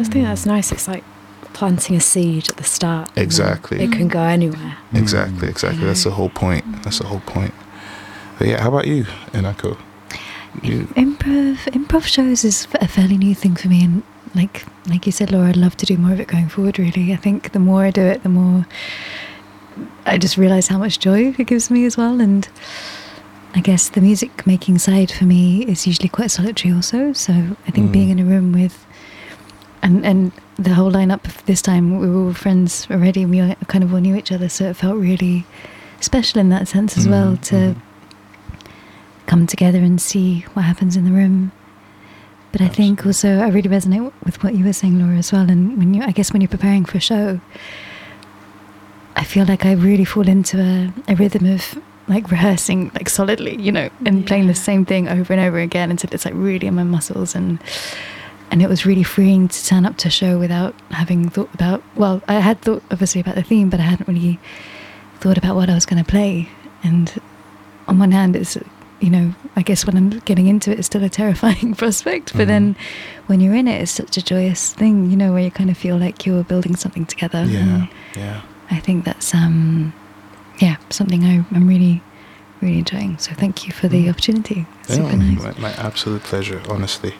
think that's nice. It's like planting a seed at the start. Exactly. It can go anywhere. Exactly. That's the whole point. But yeah, how about you, Inako? Improv shows is a fairly new thing for me, and like you said, Laura, I'd love to do more of it going forward. Really, I think the more I do it, the more I just realise how much joy it gives me as well. And I guess the music making side for me is usually quite solitary also. So I think being in a room with and the whole lineup this time, we were all friends already, and we kind of all knew each other, so it felt really special in that sense as well, to come together and see what happens in the room. But I think also I really resonate with what you were saying, Laura, as well. And when you're preparing for a show, I feel like I really fall into a rhythm of like rehearsing like solidly, and playing the same thing over and over again until it's like really in my muscles. And it was really freeing to turn up to a show without having thought about, well, I had thought obviously about the theme, but I hadn't really thought about what I was going to play. And on one hand, it's, I guess when I'm getting into it, it's still a terrifying prospect. But then when you're in it, it's such a joyous thing, where you kind of feel like you're building something together. Yeah. I think that's, something I'm really, really enjoying. So thank you for the opportunity. It's super nice. My absolute pleasure, honestly.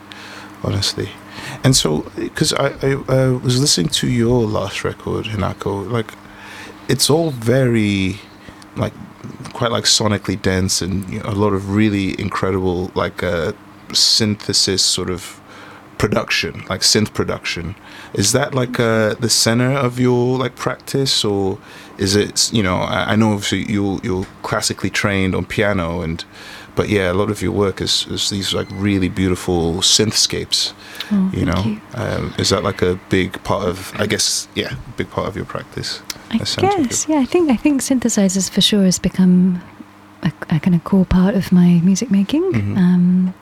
And so, because I was listening to your last record, Hinako, like, it's all very, like, quite like sonically dense, and a lot of really incredible like synthesis sort of production, like synth production. Is that like the center of your like practice, or is it, I know obviously you're classically trained on piano, but yeah, a lot of your work is these like really beautiful synthscapes. Thank you. Is that like a big part of, I guess, big part of your practice? I guess, yeah. I think synthesizers for sure has become a kind of core part of my music making.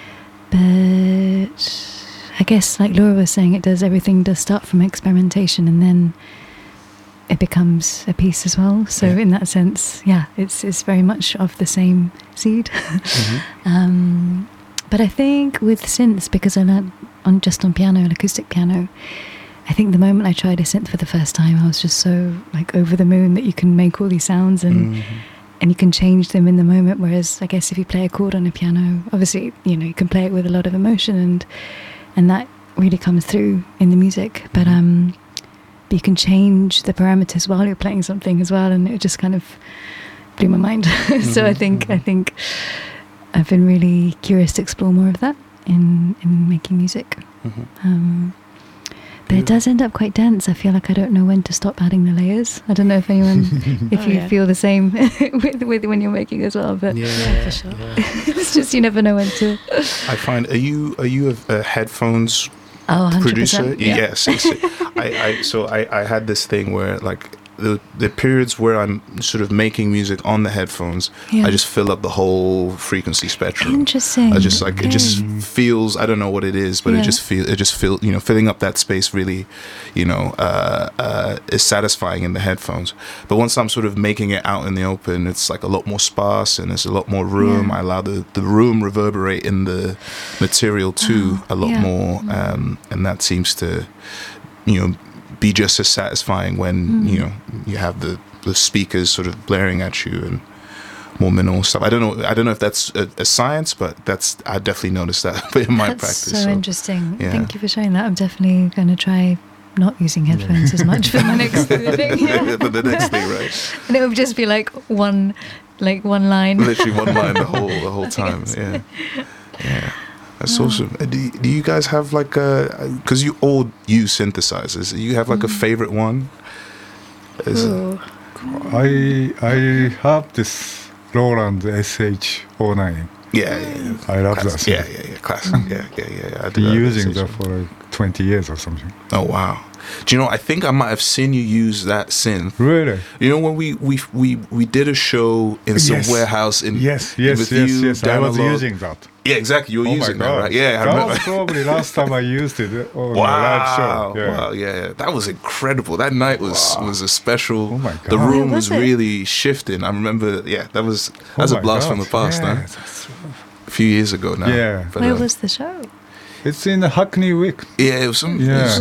But I guess, like Laura was saying, everything does start from experimentation, and then it becomes a piece as well. So in that sense, it's very much of the same seed. But I think with synths, because I learned on piano and acoustic piano, I think the moment I tried a synth for the first time, I was just so like over the moon that you can make all these sounds and you can change them in the moment. Whereas I guess if you play a chord on a piano, obviously, you can play it with a lot of emotion and that really comes through in the music. But you can change the parameters while you're playing something as well, and it just kind of blew my mind. So I think I've been really curious to explore more of that in making music. But it does end up quite dense. I feel like I don't know when to stop adding the layers. I don't know if you feel the same with when you're making as well. But for sure. It's just you never know when to. I find, are you a headphones 100%, producer? yeah. Yes. I had this thing where like the periods where I'm sort of making music on the headphones, I just fill up the whole frequency spectrum. Interesting. I just like it just feels, I don't know what it is, but it just feels filling up that space really, is satisfying in the headphones. But once I'm sort of making it out in the open, it's like a lot more sparse and there's a lot more room. I allow the room reverberate in the material too a lot more, and that seems to, be just as satisfying when you have the speakers sort of blaring at you and more minimal stuff. I don't know if that's a science, but I definitely noticed that in my practice. That's so interesting. Yeah. Thank you for sharing that. I'm definitely going to try not using headphones as much for my next thing. For the next thing, right? And it would just be like one line. Literally one line the whole time. Yeah. That's awesome. Do you guys have like because you all use synthesizers, do you have like a favorite one? I have this Roland SH09. Yeah. I love classic. that. Yeah. Classic. Yeah. I've been using that for like 20 years or something. Oh wow. Do you know? I think I might have seen you use that synth. Really? When we did a show in some warehouse in yes. I was using that. Yeah, exactly. You were using that, right? Yeah, that was probably last time I used it on a live show. Yeah. Wow, yeah, that was incredible. That night was a special. Oh my God. The room was really shifting. I remember. Yeah, that's a blast from the past. Yeah, a few years ago now. Yeah. But, where was the show? It's in the Hackney Wick. Yeah, it was some. Yeah.